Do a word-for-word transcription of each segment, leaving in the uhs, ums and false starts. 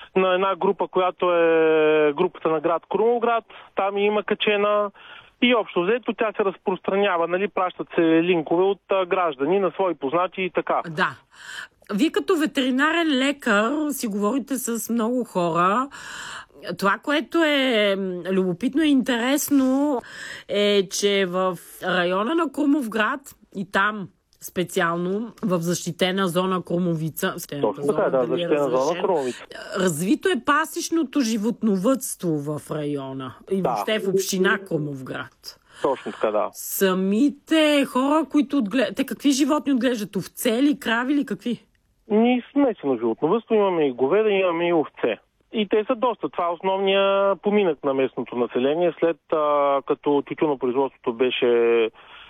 на една група, която е групата на град Крумовград. Там има качена и общо взето тя се разпространява, нали, пращат се линкове от а, граждани на свои познати и така. Да. Вие като ветеринарен лекар си говорите с много хора. Това, което е любопитно и интересно, е, че в района на Крумовград и там специално в защитена зона Крумовица. Точно така, да, защитена зона Крумовица. Развито е пасищното животновъдство в района и да. въобще в община Крумовград. Точно така, да. Самите хора, които отглеждат... Те какви животни отглеждат? Овце ли, крави ли, какви? Ние смесено животновъдство, имаме и говеда, имаме и овце. И те са доста. Това е основният поминък на местното население, след а, като тютюнопроизводството беше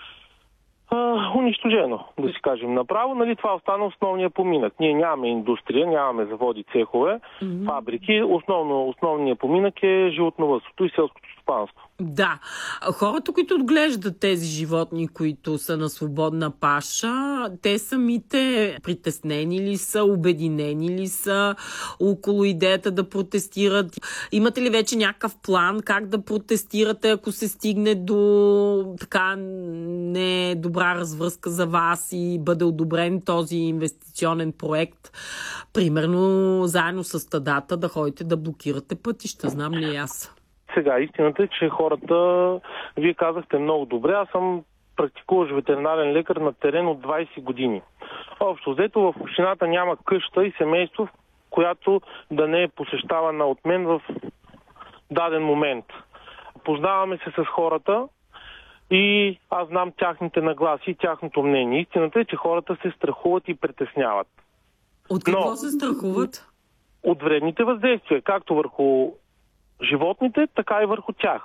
а, унищожено, да си кажем направо. Нали, това остана основният поминък. Ние нямаме индустрия, нямаме заводи, цехове, mm-hmm. фабрики. Основно, основният поминък е животновъдството и селското стопанство. Да. Хората, които отглеждат тези животни, които са на свободна паша, те самите притеснени ли са, обединени ли са около идеята да протестират? Имате ли вече някакъв план как да протестирате, ако се стигне до така недобра развръзка за вас и бъде одобрен този инвестиционен проект? Примерно, заедно с стадата да ходите да блокирате пътища, знам ли аз? Сега, истината е, че хората, вие казахте много добре, аз съм практикуващ ветеринарен лекар на терен от двайсет години. Общо взето в общината няма къща и семейство, която да не е посещавана от мен в даден момент. Познаваме се с хората и аз знам тяхните нагласи и тяхното мнение. Истината е, че хората се страхуват и притесняват. От какво Но, се страхуват? От вредните въздействия, както върху животните, така и върху тях.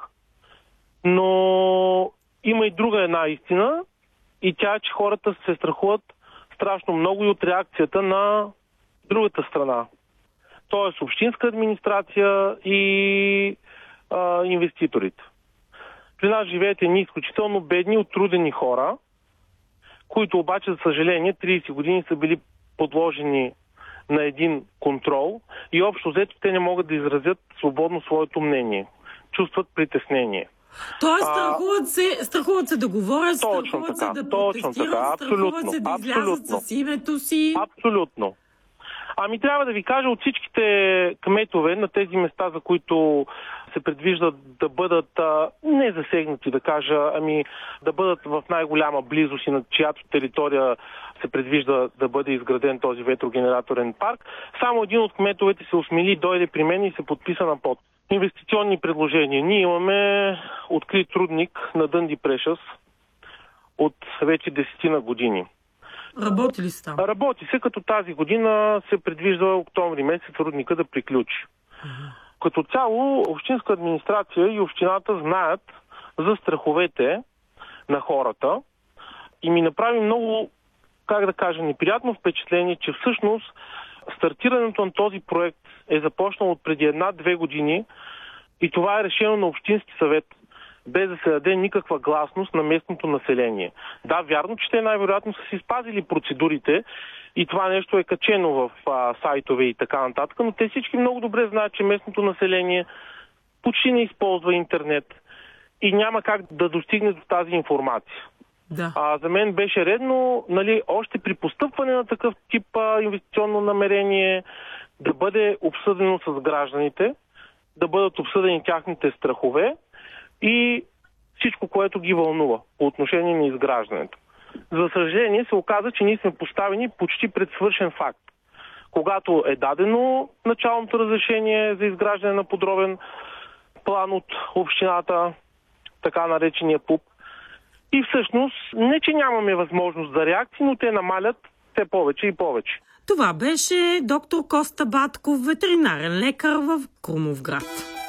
Но има и друга една истина и тя е, че хората се страхуват страшно много и от реакцията на другата страна. Тоест общинска администрация и а, инвеститорите. При нас живеят едни изключително бедни, отрудени хора, които обаче, за съжаление, трийсет години са били подложени на един контрол и общо взето те не могат да изразят свободно своето мнение. Чувстват притеснение. Тоест страхуват се, страхуват се да говорят, страхуват така, се да протестират, страхуват се да излязат с името си. Абсолютно. Ами трябва да ви кажа, от всичките кметове на тези места, за които се предвиждат да бъдат а, не засегнати, да кажа, ами да бъдат в най-голяма близост и на чиято територия се предвижда да бъде изграден този ветрогенераторен парк, само един от кметовете се осмели, дойде при мен и се подписа на под. Инвестиционни предложения. Ние имаме открит рудник на Дънди Прешъс от вече десетина години. Работи ли се там? Работи се, като тази година се предвижда октомври месец рудника да приключи. Uh-huh. Като цяло, общинска администрация и общината знаят за страховете на хората и ми направи много, как да кажа, неприятно впечатление, че всъщност стартирането на този проект е започнало от преди една-две години и това е решено на Общински съвет, без да се даде никаква гласност на местното население. Да, вярно, че те най-вероятно са си спазили процедурите и това нещо е качено в а, сайтове и така нататък, но те всички много добре знаят, че местното население почти не използва интернет и няма как да достигне до тази информация. Да. А, за мен беше редно, нали, още при постъпване на такъв тип а, инвестиционно намерение да бъде обсъдено с гражданите, да бъдат обсъдени тяхните страхове и всичко, което ги вълнува по отношение на изграждането. За съжаление се оказа, че ние сме поставени почти пред свършен факт. Когато е дадено началното разрешение за изграждане на подробен план от общината, така наречения ПУП, и всъщност не, че нямаме възможност за реакции, но те намалят все повече и повече. Това беше доктор Коста Батков, ветеринарен лекар в Крумовград.